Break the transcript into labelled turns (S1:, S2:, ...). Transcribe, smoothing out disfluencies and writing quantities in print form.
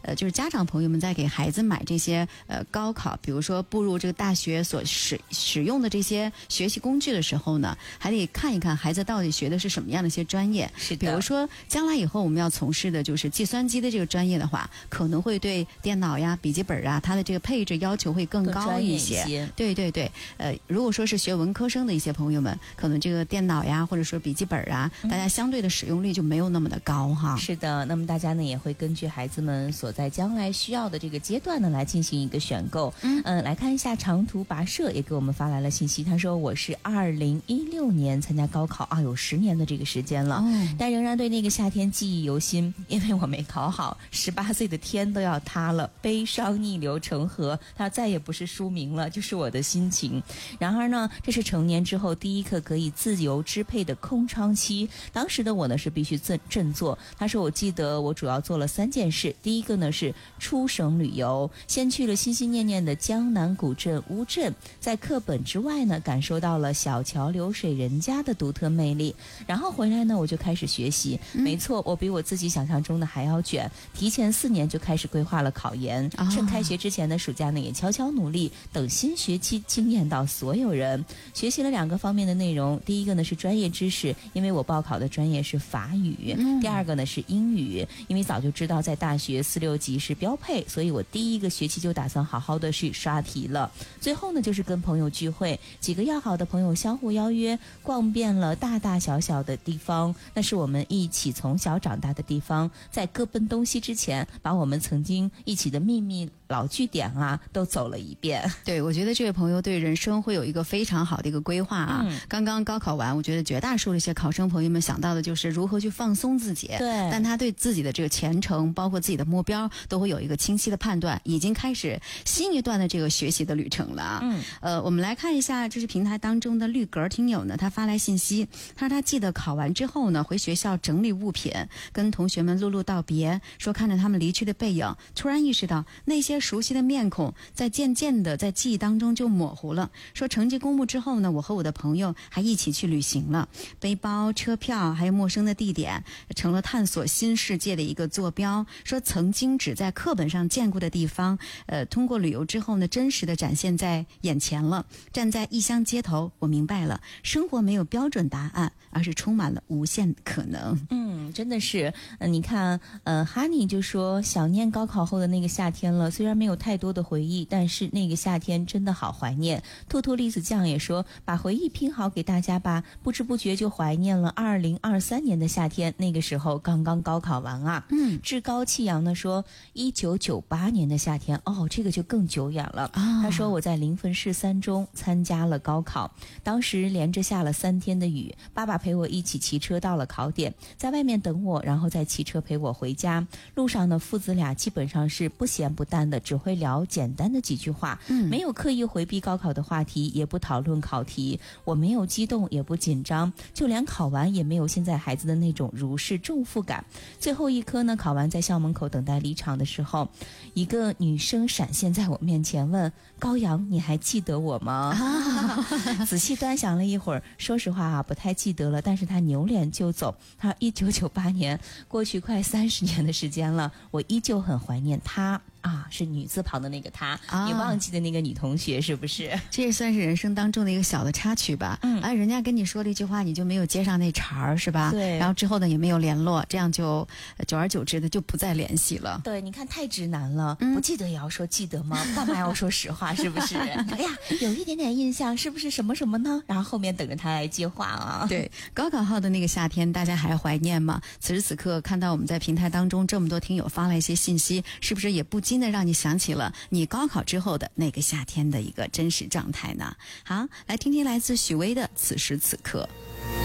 S1: 就是家长朋友们在给孩子买这些高考，比如说步入这个大学所使用的这些学习工具的时候呢，还得看一看孩子到底学的是什么样的一些专业。
S2: 是的，
S1: 比如说将来以后我们要从事的就是计算机的这个专业的话，可能会对电脑呀、笔记本啊，它的这个配置要求会更高一些。对对对，如果说是学文科生的一些朋友们，可能这个电脑呀或者说笔记本啊，大家相对的使用率就没有那么的高哈。
S2: 是的，那么大家呢也会根据孩子们所在将来需要的这个阶段呢来进行一个选购。来看一下长途跋涉也给我们发来了信息，他说我是2016年参加高考啊，有10年的这个时间了，但仍然对那个夏天记忆犹新，因为我没考好，18岁的天都要塌了，悲伤逆流成河，它再也不是书名了，就是我的心情。然而呢，这是成年之后第一课可以自由支配的空窗期，当时的我呢是必须振作。他说我记得我主要做了3件事，第一个呢是出省旅游，先去了心心念念的江南古镇乌镇，在课本之外呢感受到了小桥流水人家的独特魅力，然后回来呢我就开始学习。没错，我比我自己想象中的还要卷，提前4年就开始规划了考研，趁开学之前的暑假呢也悄悄努力，等新学期惊艳到所有人。学习了2个方面的内容，第一个呢是专业知识，因为我报考的专业是法语，第二个呢是英语，因为早就知道在大学4、6级是标配，所以我第一个学期就打算好好的去刷题了。最后呢就是跟朋友聚会，几个要好的朋友相互邀约，逛遍了大大小小的地方，那是我们一起从小长大的地方，在各奔东西之前，把我们曾经一起的秘密老据点啊都走了一遍。
S1: 对，我觉得这位朋友对人生会有一个非常好的一个规划啊。刚刚高考完，我觉得绝大数的一些考生朋友们想到的就是如何去放松自己，
S2: 对，
S1: 但他对自己的这个前程包括自己的目标都会有一个清晰的判断，已经开始新一段的这个学习的旅程了啊。我们来看一下，这是平台当中的绿格听友呢，他发来信息，他说他记得考完之后呢，回学校整理物品，跟同学们陆路道别，说看着他们离去的背影，突然意识到那些熟悉的面孔在渐渐的在记忆当中就模糊了。说成绩公布之后呢，我和我的朋友还一起去旅行了，背包、车票还有陌生的地点，成了探索新世界的一个坐标。说曾经只在课本上见过的地方，通过旅游之后呢，真实的展现在眼前了。站在异乡街头，我明白了，生活没有标准答案，而是充满了无限可能。
S2: 真的是，你看，哈尼就说想念高考后的那个夏天了，虽然没有太多的回忆，但是那个夏天真的好怀念。兔兔栗子酱也说，把回忆拼好给大家吧，不知不觉就怀念了2023年的夏天，那个时候刚刚高考完啊。志高气扬的说1998年的夏天，这个就更久远了。他说我在临汾市3中参加了高考，当时连着下了3天的雨，爸爸陪我一起骑车到了考点，在外面等我，然后再骑车陪我回家。路上呢，父子俩基本上是不咸不淡的，只会聊简单的几句话，没有刻意回避高考的话题，也不讨论考题。我没有激动，也不紧张，就连考完也没有现在孩子的那种如释重负感。最后一科呢，考完在校门口等待离场的时候，一个女生闪现在我面前问，高阳，你还记得我吗？仔细端详了一会儿，说实话啊，不太记得了，但是他扭脸就走。他1998年，过去快30年的时间了，我依旧很怀念他啊，是女字旁的那个他，你忘记的那个女同学是不是？
S1: 这也算是人生当中的一个小的插曲吧。人家跟你说了一句话，你就没有接上那茬儿，是吧？
S2: 对。
S1: 然后之后呢，也没有联络，这样就久而久之的就不再联系了。
S2: 对，你看太直男了，不记得也要说记得吗？干嘛要说实话？是不是？哎呀，有一点点印象，是不是什么什么呢？然后后面等着他来接话啊。
S1: 对，高考后的那个夏天，大家还怀念吗？此时此刻，看到我们在平台当中这么多听友发来一些信息，是不是也不禁的让你想起了你高考之后的那个夏天的一个真实状态呢？好，来听听来自许巍的《此时此刻》。